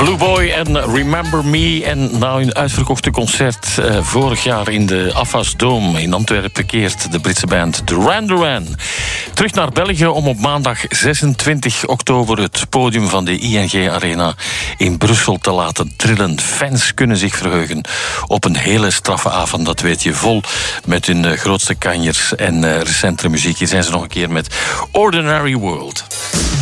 Blue Boy en Remember Me. En na hun uitverkochte concert vorig jaar in de Afas Dome in Antwerpen keert de Britse band Duran Duran terug naar België om op maandag 26 oktober het podium van de ING Arena in Brussel te laten trillen. Fans kunnen zich verheugen op een hele straffe avond, dat weet je, vol met hun grootste kanjers en recentere muziek. Hier zijn ze nog een keer met Ordinary World.